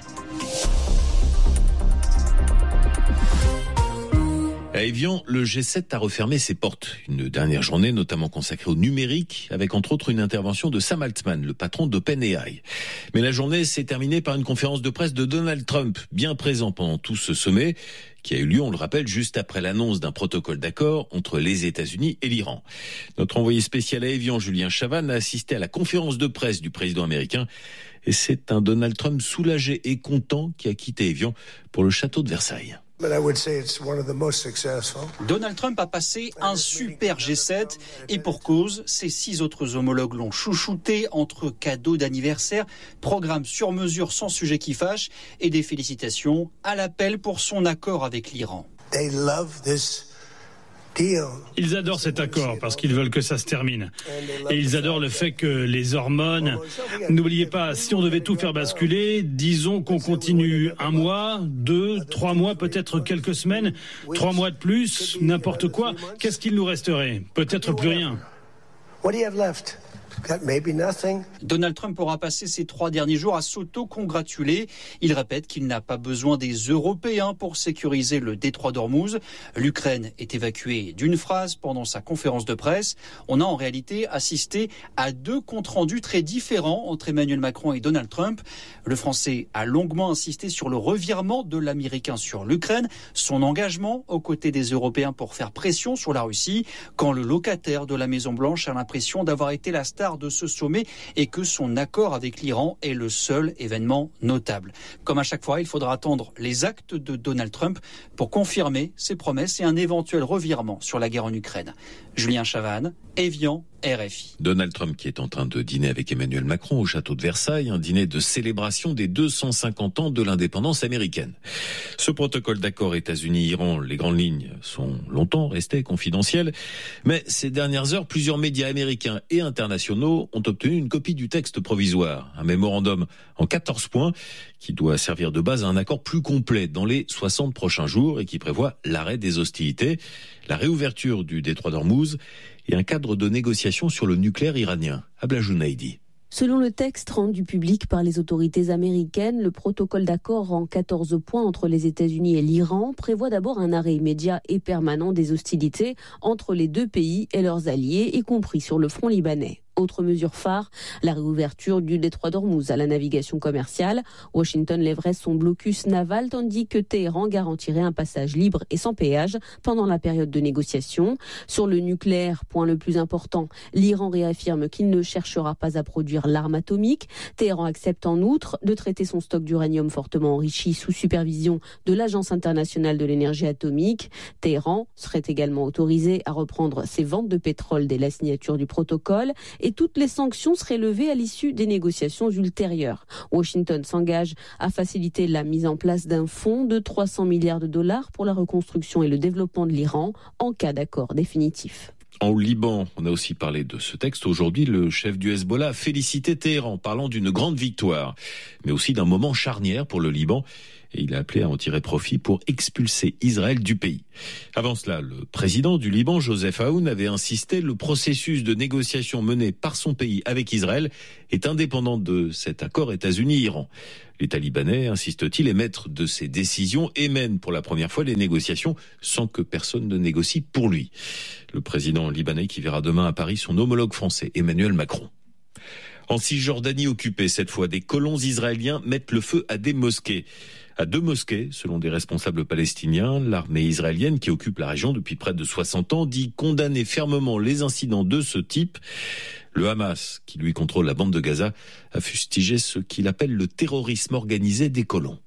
S6: À Évian, le G sept a refermé ses portes. Une dernière journée notamment consacrée au numérique, avec entre autres une intervention de Sam Altman, le patron d'OpenAI. Mais la journée s'est terminée par une conférence de presse de Donald Trump, bien présent pendant tout ce sommet, qui a eu lieu, on le rappelle, juste après l'annonce d'un protocole d'accord entre les États-Unis et l'Iran. Notre envoyé spécial à Évian, Julien Chavannes, a assisté à la conférence de presse du président américain. Et c'est un Donald Trump soulagé et content qui a quitté Évian pour le château de Versailles.
S8: Donald Trump a passé un super G sept et pour cause, ses six autres homologues l'ont chouchouté entre cadeaux d'anniversaire, programmes sur mesure sans sujet qui fâche et des félicitations à l'appel pour son accord avec l'Iran.
S9: Ils adorent cet accord parce qu'ils veulent que ça se termine. Et ils adorent le fait que les hormones... N'oubliez pas, si on devait tout faire basculer, disons qu'on continue un mois, deux, trois mois, peut-être quelques semaines, trois mois de plus, n'importe quoi. Qu'est-ce qu'il nous resterait ? Peut-être plus rien.
S8: Donald Trump aura passé ces trois derniers jours à s'auto-congratuler. Il répète qu'il n'a pas besoin des Européens pour sécuriser le détroit d'Ormuz. L'Ukraine est évacuée d'une phrase pendant sa conférence de presse. On a en réalité assisté à deux comptes rendus très différents entre Emmanuel Macron et Donald Trump. Le Français a longuement insisté sur le revirement de l'Américain sur l'Ukraine, son engagement aux côtés des Européens pour faire pression sur la Russie, quand le locataire de la Maison-Blanche a l'impression d'avoir été la star de ce sommet et que son accord avec l'Iran est le seul événement notable. Comme à chaque fois, il faudra attendre les actes de Donald Trump pour confirmer ses promesses et un éventuel revirement sur la guerre en Ukraine. Julien Chavannes, Évian, R F I.
S6: Donald Trump qui est en train de dîner avec Emmanuel Macron au château de Versailles, un dîner de célébration des deux cent cinquante ans de l'indépendance américaine. Ce protocole d'accord États-Unis-Iran, les grandes lignes sont longtemps restées confidentielles, mais ces dernières heures, plusieurs médias américains et internationaux ont obtenu une copie du texte provisoire, un mémorandum en quatorze points qui doit servir de base à un accord plus complet dans les soixante prochains jours et qui prévoit l'arrêt des hostilités, la réouverture du détroit d'Ormuz et un cadre de négociation sur le nucléaire iranien. Abla Jounaidi.
S7: Selon le texte rendu public par les autorités américaines, le protocole d'accord en quatorze points entre les États-Unis et l'Iran prévoit d'abord un arrêt immédiat et permanent des hostilités entre les deux pays et leurs alliés, y compris sur le front libanais. Autre mesure phare, la réouverture du détroit d'Ormuz à la navigation commerciale. Washington lèverait son blocus naval tandis que Téhéran garantirait un passage libre et sans péage pendant la période de négociation. Sur le nucléaire, point le plus important, l'Iran réaffirme qu'il ne cherchera pas à produire l'arme atomique. Téhéran accepte en outre de traiter son stock d'uranium fortement enrichi sous supervision de l'Agence internationale de l'énergie atomique. Téhéran serait également autorisé à reprendre ses ventes de pétrole dès la signature du protocole et toutes les sanctions seraient levées à l'issue des négociations ultérieures. Washington s'engage à faciliter la mise en place d'un fonds de trois cents milliards de dollars pour la reconstruction et le développement de l'Iran en cas d'accord définitif.
S6: En Liban, on a aussi parlé de ce texte. Aujourd'hui, le chef du Hezbollah a félicité Téhéran, parlant d'une grande victoire, mais aussi d'un moment charnière pour le Liban. Et il a appelé à en tirer profit pour expulser Israël du pays. Avant cela, le président du Liban, Joseph Aoun, avait insisté, le processus de négociation mené par son pays avec Israël est indépendant de cet accord États-Unis-Iran. L'État libanais, insiste-t-il, est maître de ses décisions et mène pour la première fois les négociations sans que personne ne négocie pour lui. Le président libanais qui verra demain à Paris son homologue français, Emmanuel Macron. En Cisjordanie occupée, cette fois, des colons israéliens mettent le feu à des mosquées. À deux mosquées, selon des responsables palestiniens, l'armée israélienne qui occupe la région depuis près de soixante ans dit condamner fermement les incidents de ce type. Le Hamas, qui lui contrôle la bande de Gaza, a fustigé ce qu'il appelle le terrorisme organisé des colons.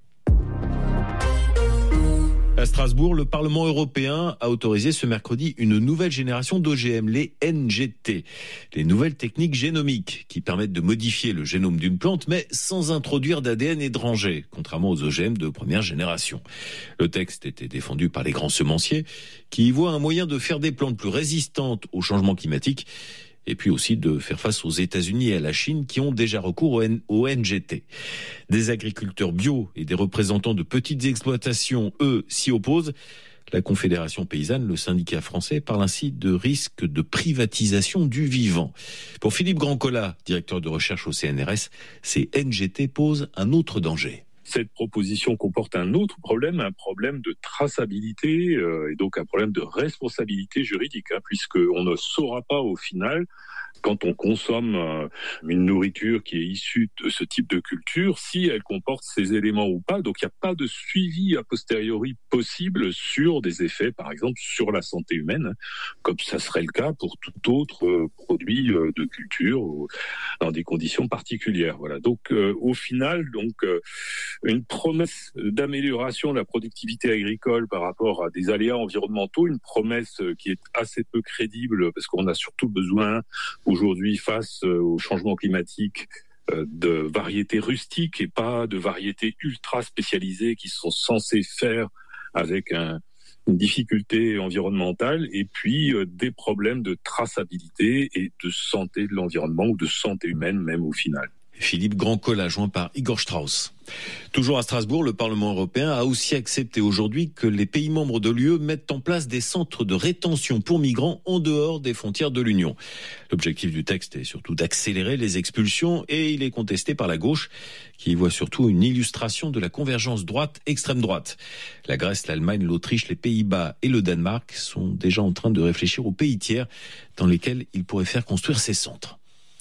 S6: À Strasbourg, le Parlement européen a autorisé ce mercredi une nouvelle génération d'O G M, les N G T, les nouvelles techniques génomiques qui permettent de modifier le génome d'une plante, mais sans introduire d'A D N étranger, contrairement aux O G M de première génération. Le texte était défendu par les grands semenciers qui y voient un moyen de faire des plantes plus résistantes au changement climatique et puis aussi de faire face aux États-Unis et à la Chine qui ont déjà recours au, N- au N G T. Des agriculteurs bio et des représentants de petites exploitations, eux, s'y opposent. La Confédération paysanne, le syndicat français, parle ainsi de risque de privatisation du vivant. Pour Philippe Grandcola, directeur de recherche au C N R S, ces N G T posent un autre danger.
S10: Cette proposition comporte un autre problème, un problème de traçabilité euh, et donc un problème de responsabilité juridique, hein, puisqu'on ne saura pas au final, quand on consomme euh, une nourriture qui est issue de ce type de culture, si elle comporte ces éléments ou pas. Donc il n'y a pas de suivi a posteriori possible sur des effets, par exemple, sur la santé humaine, hein, comme ça serait le cas pour tout autre euh, produit euh, de culture ou dans des conditions particulières. Voilà. Donc euh, au final, donc euh, une promesse d'amélioration de la productivité agricole par rapport à des aléas environnementaux, une promesse qui est assez peu crédible parce qu'on a surtout besoin aujourd'hui, face au changement climatique, de variétés rustiques et pas de variétés ultra spécialisées qui sont censées faire avec un, une difficulté environnementale et puis euh, des problèmes de traçabilité et de santé de l'environnement ou de santé humaine même au final.
S6: Philippe Grandcola, joint par Igor Strauss. Toujours à Strasbourg, le Parlement européen a aussi accepté aujourd'hui que les pays membres de l'U E mettent en place des centres de rétention pour migrants en dehors des frontières de l'Union. L'objectif du texte est surtout d'accélérer les expulsions et il est contesté par la gauche qui y voit surtout une illustration de la convergence droite-extrême droite. La Grèce, l'Allemagne, l'Autriche, les Pays-Bas et le Danemark sont déjà en train de réfléchir aux pays tiers dans lesquels ils pourraient faire construire ces centres.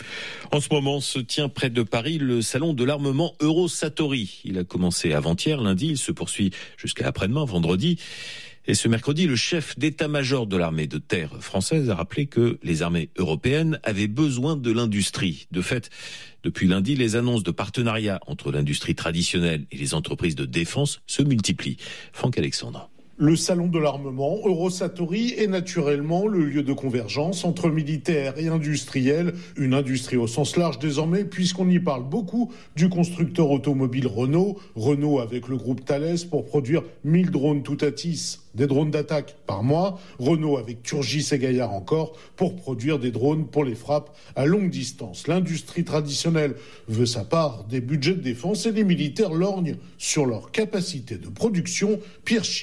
S6: En ce moment se tient près de Paris le salon de l'armement Eurosatory. Il a commencé avant-hier, lundi, il se poursuit jusqu'à après-demain, vendredi. Et ce mercredi, le chef d'état-major de l'armée de terre française a rappelé que les armées européennes avaient besoin de l'industrie. De fait, depuis lundi, les annonces de partenariat entre l'industrie traditionnelle et les entreprises de défense se multiplient. Franck Alexandre.
S11: Le salon de l'armement, Eurosatory, est naturellement le lieu de convergence entre militaires et industriels. Une industrie au sens large désormais, puisqu'on y parle beaucoup du constructeur automobile Renault. Renault avec le groupe Thales pour produire mille drones Toutatis, des drones d'attaque par mois. Renault avec Turgis et Gaillard encore pour produire des drones pour les frappes à longue distance. L'industrie traditionnelle veut sa part des budgets de défense et les militaires lorgnent sur leur capacité de production. Pierre Schill, chef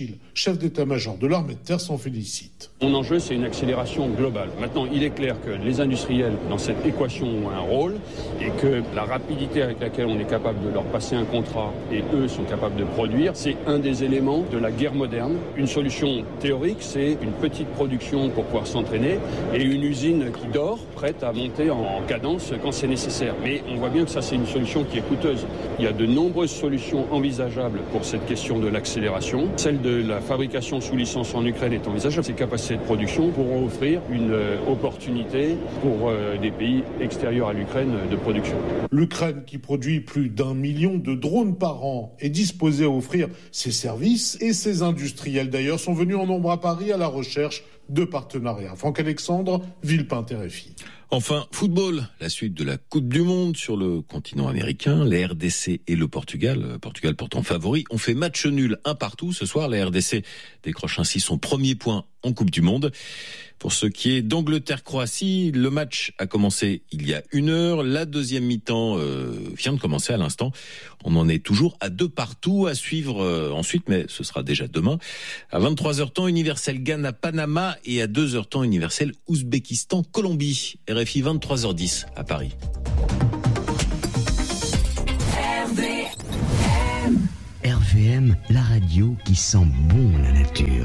S11: chef d'état-major de l'armée de terre, s'en félicite.
S12: Mon enjeu, c'est une accélération globale. Maintenant, il est clair que les industriels, dans cette équation, ont un rôle et que la rapidité avec laquelle on est capable de leur passer un contrat et eux sont capables de produire, c'est un des éléments de la guerre moderne. Une solution théorique, c'est une petite production pour pouvoir s'entraîner et une usine qui dort, prête à monter en cadence quand c'est nécessaire. Mais on voit bien que ça, c'est une solution qui est coûteuse. Il y a de nombreuses solutions envisageables pour cette question de l'accélération. Celle de la fabrication sous licence en Ukraine est envisageable. Ces capacités de production pourront offrir une euh, opportunité pour euh, des pays extérieurs à l'Ukraine euh, de production.
S11: L'Ukraine, qui produit plus d'un million de drones par an, est disposée à offrir ses services et ses industriels d'ailleurs sont venus en nombre à Paris à la recherche de partenariats. Franck Alexandre, Villepin, R F I.
S6: Enfin, football, la suite de la Coupe du Monde sur le continent américain. La R D C et le Portugal, Portugal pourtant favori, ont fait match nul un partout. Ce soir, la R D C décroche ainsi son premier point en Coupe du Monde. Pour ce qui est d'Angleterre-Croatie, le match a commencé il y a une heure. La deuxième mi-temps euh, vient de commencer à l'instant. On en est toujours à deux partout à suivre euh, ensuite, mais ce sera déjà demain. À vingt-trois heures temps, universel Ghana-Panama et à deux heures temps, universel Ouzbékistan-Colombie. R F I vingt-trois heures dix à Paris.
S13: R V M, la radio qui sent bon la nature.